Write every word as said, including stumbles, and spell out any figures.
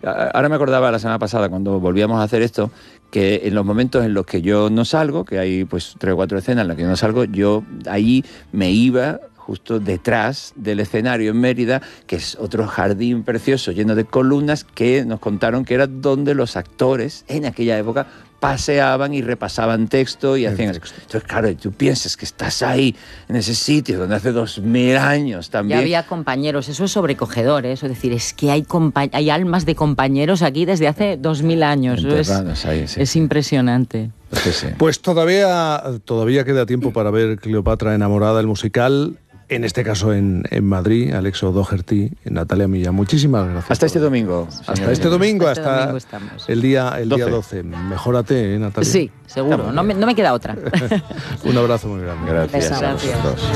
Ahora me acordaba la semana pasada, cuando volvíamos a hacer esto, que en los momentos en los que yo no salgo, que hay pues tres o cuatro escenas en las que yo no salgo, yo allí me iba justo detrás del escenario en Mérida, que es otro jardín precioso lleno de columnas, que nos contaron que era donde los actores en aquella época paseaban y repasaban texto y hacían... Entonces, claro, tú piensas que estás ahí, en ese sitio donde hace dos mil años también... Ya había compañeros, eso es sobrecogedor, ¿eh? Eso es decir, es que hay, hay almas de compañeros aquí desde hace dos mil años. Es, ahí, sí, es sí. impresionante. Sí, sí. Pues todavía, todavía queda tiempo para ver Cleopatra enamorada, el musical... En este caso en, en Madrid, Alex O'Doherty, Natalia Millán. Muchísimas gracias. Hasta este domingo. Hasta este domingo, hasta, hasta este domingo el día el doce. Día doce. Mejórate, ¿eh, Natalia? Sí, seguro. No me, no me queda otra. Un abrazo muy grande. Gracias. Gracias. A vosotros.